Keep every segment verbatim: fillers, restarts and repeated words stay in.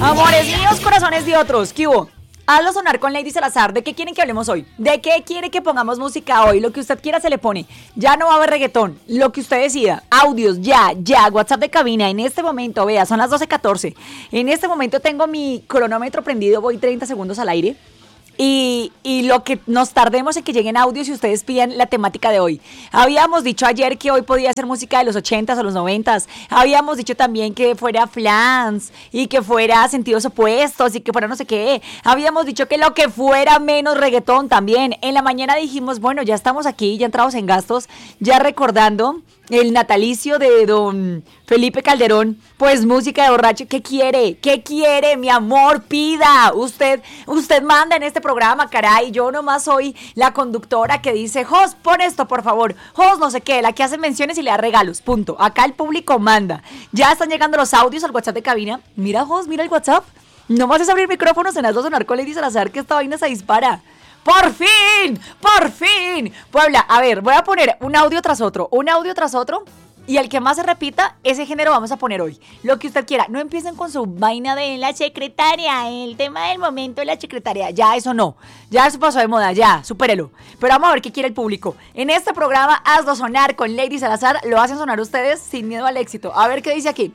Amores míos, corazones de otros, ¿qué hubo? Hazlo sonar con Lady Salazar. ¿De qué quieren que hablemos hoy? ¿De qué quiere que pongamos música hoy? Lo que usted quiera se le pone. Ya no va a haber reggaetón. Lo que usted decida. Audios, ya, ya. WhatsApp de cabina. En este momento, vea, son las doce catorce. En este momento tengo mi cronómetro prendido. Voy treinta segundos al aire. Y, y lo que nos tardemos en que lleguen audios y ustedes pidan la temática de hoy. Habíamos dicho ayer que hoy podía ser música de los ochentas o los noventas. Habíamos dicho también que fuera flans y que fuera sentidos opuestos y que fuera no sé qué. Habíamos dicho que lo que fuera menos reggaetón también. En la mañana dijimos, bueno, ya estamos aquí, ya entramos en gastos, ya recordando el natalicio de don Felipe Calderón, pues música de borracho. ¿Qué quiere? ¿Qué quiere, mi amor? Pida. Usted, usted manda en este programa, caray. Yo nomás soy la conductora que dice, Jos, pon esto, por favor. Jos, no sé qué, la que hace menciones y le da regalos. Punto. Acá el público manda. Ya están llegando los audios al WhatsApp de cabina. Mira, Jos, mira el WhatsApp. Nomás es abrir micrófonos en las dos sonar con Lady Salazar que esta vaina se dispara. ¡Por fin! ¡Por fin! Puebla, a ver, voy a poner un audio tras otro, un audio tras otro, y el que más se repita, ese género vamos a poner hoy. Lo que usted quiera. No empiecen con su vaina de la secretaria, el tema del momento de la secretaria. Ya, eso no. Ya eso pasó de moda, ya, supérelo. Pero vamos a ver qué quiere el público. En este programa, Hazlo Sonar con Lady Salazar, lo hacen sonar ustedes sin miedo al éxito. A ver qué dice aquí.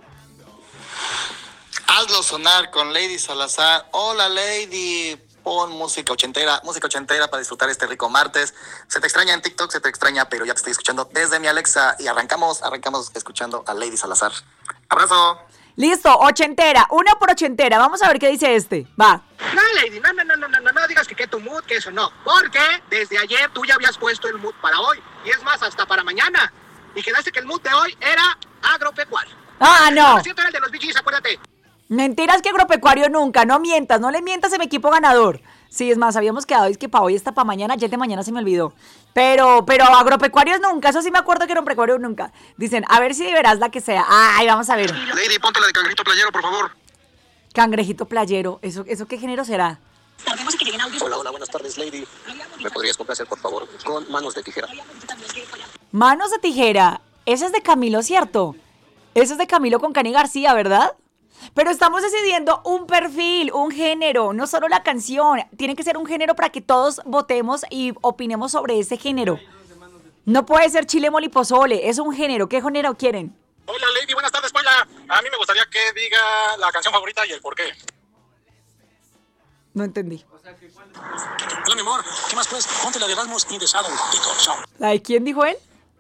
Hazlo sonar con Lady Salazar. Hola, Lady. Pon música ochentera, música ochentera para disfrutar este rico martes. Se te extraña en TikTok, se te extraña, pero ya te estoy escuchando desde mi Alexa. Y arrancamos, arrancamos escuchando a Lady Salazar. ¡Abrazo! Listo, ochentera, una por ochentera. Vamos a ver qué dice este. Va. No, Lady, no, no, no, no, no, no, no digas que qué tu mood, que eso no. Porque desde ayer tú ya habías puesto el mood para hoy. Y es más, hasta para mañana. Y quedaste que el mood de hoy era agropecuario. Ah, no. Lo siento, era el de los B Gs, acuérdate. Mentiras que agropecuario nunca, no mientas, no le mientas a mi equipo ganador. Sí, es más, habíamos quedado, es que para hoy está para mañana, ya de mañana se me olvidó. Pero, pero agropecuarios nunca, eso sí me acuerdo que agropecuarios nunca. Dicen, a ver si de veras la que sea. Ay, vamos a ver. Lady, ponte la de cangrejito playero, por favor. Cangrejito playero, ¿eso, eso qué género será? Hola, hola, buenas tardes, Lady. ¿Me podrías complacer, por favor, con Manos de Tijera? Manos de Tijera, ese es de Camilo, ¿cierto? Ese es de Camilo con Cani García, ¿verdad? Pero estamos decidiendo un perfil, un género, no solo la canción. Tiene que ser un género para que todos votemos y opinemos sobre ese género. No puede ser chile, mole y pozole, es un género. ¿Qué género quieren? Hola, Lady, buenas tardes, Puebla. A mí me gustaría que diga la canción favorita y el por qué. No entendí. Hola, mi amor, ¿qué más pues? Ponte la de Rasmus in the Shadow, Pico Show. ¿La de quién dijo él?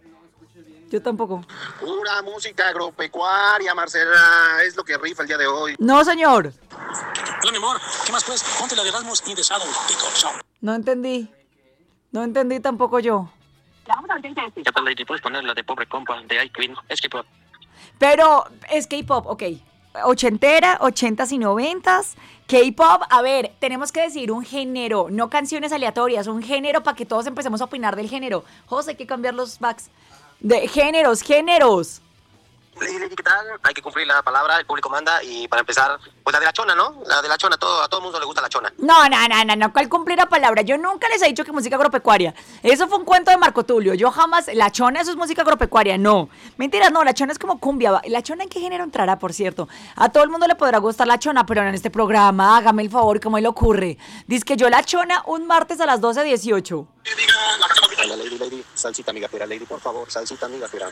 Yo tampoco. Pura música agropecuaria, Marcela. Es lo que rifa el día de hoy. No, señor. Hola, mi amor, ¿qué más pues? Ponte la de Rasmus in the Shadow, Pico Show. No entendí. No entendí tampoco yo. Ya pues, Lady, puedes poner la de Pobre Compa, de iQueen, es que pop. Pero es K-pop, ok. Ochentera, ochentas y noventas. K-pop, a ver, tenemos que decidir un género, no canciones aleatorias, un género para que todos empecemos a opinar del género. José, hay que cambiar los backs. De géneros, géneros. Lady, Lady, ¿qué tal? Hay que cumplir la palabra, el público manda. Y para empezar, pues la de la chona, ¿no? La de la chona, todo, a todo el mundo le gusta la chona. No, no, no, no, no, ¿cuál cumplir la palabra? Yo nunca les he dicho que música agropecuaria. Eso fue un cuento de Marco Tulio. Yo jamás, la chona, eso es música agropecuaria, no. Mentiras, no, la chona es como cumbia. ¿La chona en qué género entrará, por cierto? A todo el mundo le podrá gustar la chona, pero no en este programa, hágame el favor, ¿cómo le ocurre? Dice que yo la chona un martes a las doce dieciocho. Que diga la canción favorita. Hola, Lady, Lady, salsita migajera, Lady, por favor, salsita migajera.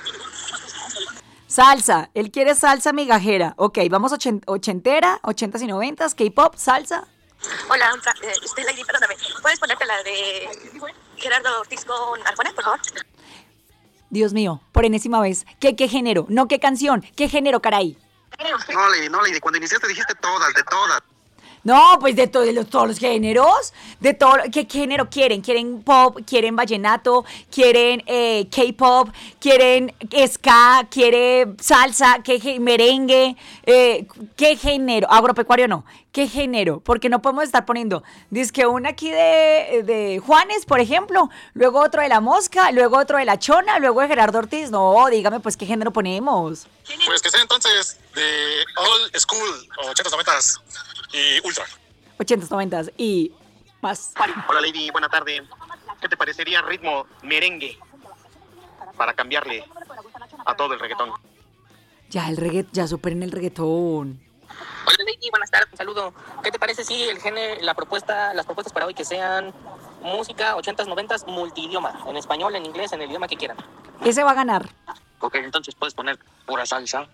Salsa, él quiere salsa migajera. Ok, vamos ochen- ochentera, ochentas y noventas, K-pop, salsa. Hola, eh, este Lady, perdóname. ¿Puedes ponerte la de Gerardo Ortiz con Arjona, por favor? Dios mío, por enésima vez. ¿Qué, qué género? No, ¿qué canción? ¿Qué género, caray? No, Lady, no, Lady, cuando iniciaste dijiste todas, de todas. No, pues de, to- de los, todos los géneros, de todo, ¿qué, qué género quieren? ¿Quieren pop? ¿Quieren vallenato? ¿Quieren eh, K-pop? ¿Quieren ska? ¿Quieren salsa? ¿Qué ge- merengue? Eh, ¿Qué género? Agropecuario no. ¿Qué género? Porque no podemos estar poniendo, dizque una aquí de, de Juanes, por ejemplo, luego otro de La Mosca, luego otro de La Chona, luego de Gerardo Ortiz. No, dígame pues qué género ponemos. Pues que sea entonces de Old School, ochentas, noventas y Ultra. ochentas, noventas y más. Hola, Lady, buena tarde. ¿Qué te parecería ritmo merengue para cambiarle a todo el reggaetón? Ya el reggaetón, ya superen el reggaetón. Hola, Lady. Lady, buenas tardes, un saludo. ¿Qué te parece si el género, la propuesta, las propuestas para hoy que sean música ochentas, noventas, multidioma, en español, en inglés, en el idioma que quieran? Ese va a ganar. Ok, entonces puedes poner pura salsa.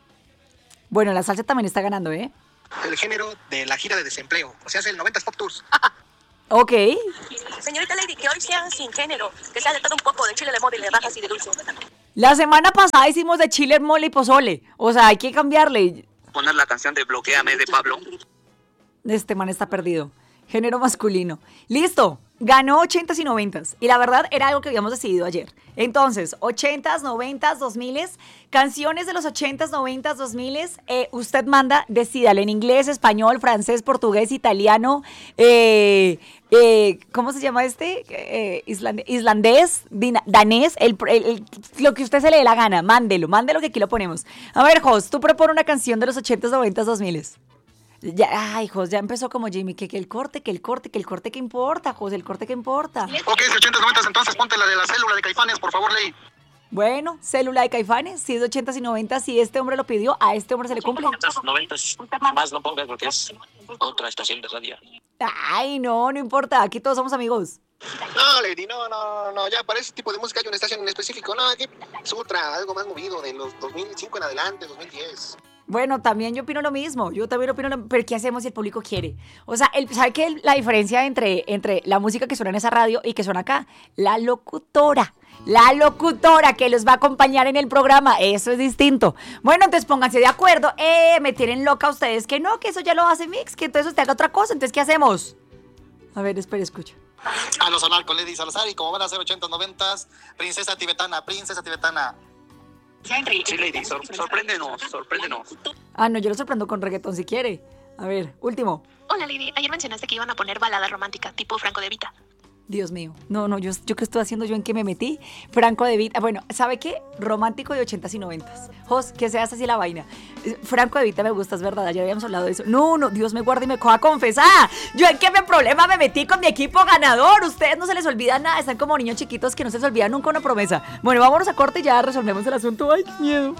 Bueno, la salsa también está ganando, ¿eh? El género de la gira de desempleo, o sea, es el noventas Pop Tours. Ok. Señorita Lady, que hoy sea sin género, que sea de todo un poco, de chile, de mole, de bajas y de dulce. La semana pasada hicimos de chile, mole y pozole. O sea, hay que cambiarle. Poner la canción de Bloquéame de Pablo. Este man está perdido. Género masculino. Listo. Ganó ochentas y noventas. Y la verdad era algo que habíamos decidido ayer. Entonces, ochentas, noventas, dos miles. Canciones de los ochentas, noventas, dos miles. Eh, usted manda, decídale en inglés, español, francés, portugués, italiano. Eh, eh, ¿Cómo se llama este? Eh, islande- islandés, dina- danés. El, el- el- lo que usted se le dé la gana. Mándelo, mándelo que aquí lo ponemos. A ver, Jos, tú propone una canción de los ochentas, noventas, dos miles. Ya, ay, Jos, ya empezó como Jimmy, que, que el corte, que el corte, que el corte, ¿qué importa, Jos? El corte, ¿qué importa? Ok, es de ochentas, noventas, entonces ponte la de la célula de Caifanes, por favor, Ley. Bueno, célula de Caifanes, si es de ochentas y noventas, si este hombre lo pidió, a este hombre se le cumple. ochentas, noventas, más no pongas porque es otra estación de radio. Ay, no, no importa, aquí todos somos amigos. No, Lady, no, no, no, ya para ese tipo de música hay una estación en específico. No, aquí es otra, algo más movido, de los dos mil cinco en adelante, dos mil diez. Bueno, también yo opino lo mismo, yo también opino lo mismo, pero ¿qué hacemos si el público quiere? O sea, el, ¿sabe qué es la diferencia entre, entre la música que suena en esa radio y que suena acá? La locutora, la locutora que los va a acompañar en el programa, eso es distinto. Bueno, entonces pónganse de acuerdo, eh, me tienen loca ustedes, que no, que eso ya lo hace Mix, que entonces usted haga otra cosa, entonces ¿qué hacemos? A ver, espera, escucha. A los sonar con Lady Salazar y como van a ser ochentas, noventas, princesa tibetana, princesa tibetana. Sí, Lady, sor- sorpréndenos, sorpréndenos. Ah, no, yo lo sorprendo con reggaetón si quiere. A ver, último. Hola Lady, ayer mencionaste que iban a poner balada romántica, tipo Franco de Vita. Dios mío. No, no, yo, yo qué estoy haciendo, yo en qué me metí. Franco de Vita. Bueno, ¿sabe qué? Romántico de ochentas y noventas. Jos, que seas así la vaina. Franco de Vita me gusta, es verdad. Ya habíamos hablado de eso. No, no, Dios me guarde y me coja confesar. Yo en qué me problema me metí con mi equipo ganador. Ustedes no se les olvida nada. Están como niños chiquitos que no se les olvida nunca una promesa. Bueno, vámonos a corte y ya resolvemos el asunto. Ay, qué miedo.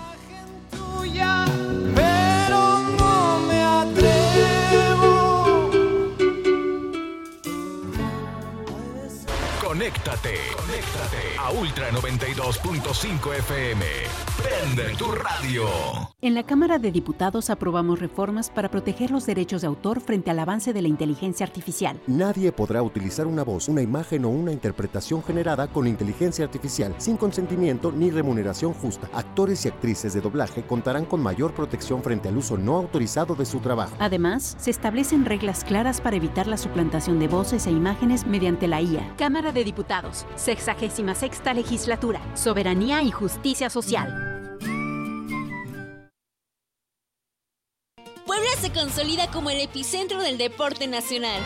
Pero no me atrevo. Conéctate, conéctate a Ultra noventa y dos punto cinco F M. Prende tu radio. En la Cámara de Diputados aprobamos reformas para proteger los derechos de autor frente al avance de la inteligencia artificial. Nadie podrá utilizar una voz, una imagen o una interpretación generada con inteligencia artificial sin consentimiento ni remuneración justa. Actores y actrices de doblaje contarán con mayor protección frente al uso no autorizado de su trabajo. Además, se establecen reglas claras para evitar la suplantación de voces e imágenes mediante la I A. Cámara de Diputados, sexagésima sexta legislatura, soberanía y justicia social. Puebla se consolida como el epicentro del deporte nacional.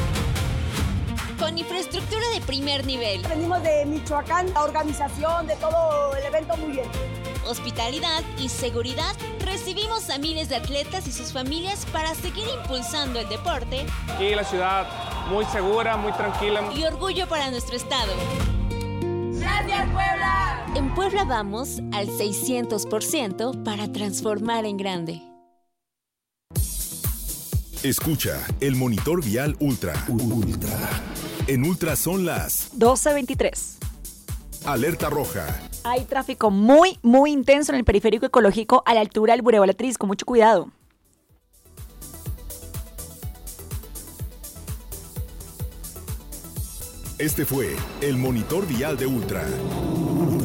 Con infraestructura de primer nivel. Venimos de Michoacán, la organización de todo el evento muy bien. Hospitalidad y seguridad. Recibimos a miles de atletas y sus familias para seguir impulsando el deporte. Aquí la ciudad muy segura, muy tranquila. Y orgullo para nuestro estado. ¡Gracias, Puebla! En Puebla vamos al seiscientos por ciento para transformar en grande. Escucha el monitor vial Ultra. Ultra. En Ultra son las doce veintitrés. Alerta roja. Hay tráfico muy, muy intenso en el periférico ecológico a la altura del Bulevar Latriz, con mucho cuidado. Este fue el monitor vial de Ultra.